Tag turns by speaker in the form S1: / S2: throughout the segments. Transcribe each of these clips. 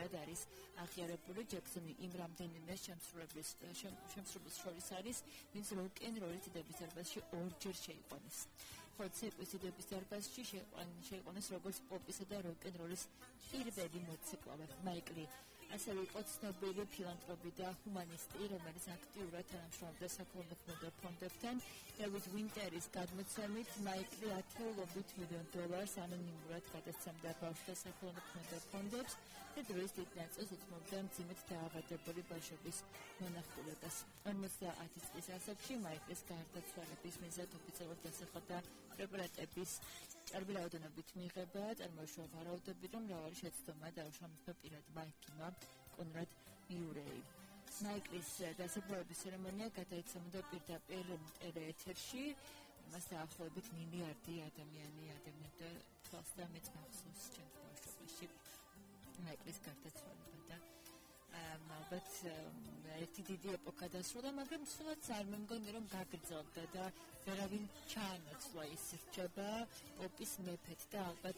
S1: მწვერად არის აღიარებული. ჯექსონი იმ რამდენიმე შემსრულებლის შორის არის, ვინც როკ-ენ-როლის დიდების დარბაზში ორჯერ შეიყვანეს. ხოლო ცეკვის დიდების დარბაზში შეიყვანეს როგორც პოპისა და როკ-ენ-როლის პირველი მოცეკვავე. მაიკლი ასევე იყო ცნობილი ფილანთროპი და ჰუმანისტი, რომელიც აქტიურად თანამშრომლობდა საქველმოქმედო ფონდებთან. დევიდ ვინტერის გადმოცემით, მაიკლი $10 მილიონს ანონიმურად გადასცემდა ბავშვთა საქველმოქმედო ფონდებს და დროის დიდ ნაწილს უთმობდა მძიმედ დაავადებული ბავშვების მონახულებას. 50 წლის ასაკში მაიკლის გარდაცვალების მიზეზად ოფიციალურად დასახელდა პრეპარატების ჭარბი რაოდენობით მიღება, წარმოიშვა ვარაუდები, რომ მრავალი შეცდომა დაუშვა მისმა პირადმა ექიმმა კონრად მიურეი. მაიკლის დასაფლავების ცერემონია გადაიცემოდა პირდაპირ ტელეეთერში, მას დაახლოებით მილიარდი ადამიანი ადევნებდა თვალს და მეც მახსოვს ჩემს ბავშვობაში მაიკლის გარდაცვალება და ალბათ ერთი დიდი ეპოქა დასრულდა, მაგრამ სულაც არ მემგონი რომ გაგრძელდა და ვერავინ ჩაანაცვლა ის რჩება პოპის მეფედ და ალბათ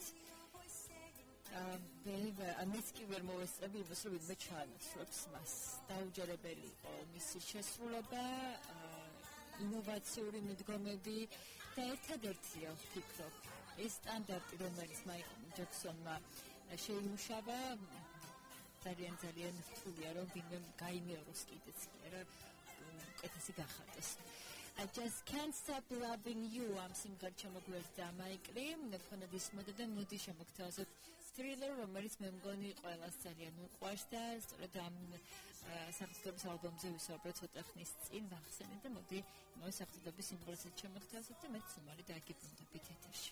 S1: ამის კი ვერ მოვესწრები იმას, რომ ვინმე ჩაანაცვლებს მას. დაუჯერებელი იყო მისი შესრულება, ინოვაციური მიდგომები და ერთადერთია ვფიქრობ ეს სტანდარტი, რომელიც მაიკლ ჯექსონმა შეიმუშავა, ძალიან რთულია, რომ ვინმე გაიმეოროს კიდეც კი არა უკეთესი გახარდეს. I just can't stop loving you ამ სიმღერით შემოგვიერთდა მაიკლი, მქონდა ისმოდა და მოდი შემოგთავაზოთ Thriller, რომელიც მე მგონი ყველას ძალიან უყვარს და სწორედ ამ სახელმწიფოს ალბომზე ვისაუბრეთ ცოტა ხნის წინ ვახსენეთ და მოდი იმავე სახელმწიფოს სიმღერასაც შემოგთავაზოთ და მეც უმარი დააგიბრუნდებით ეთერში.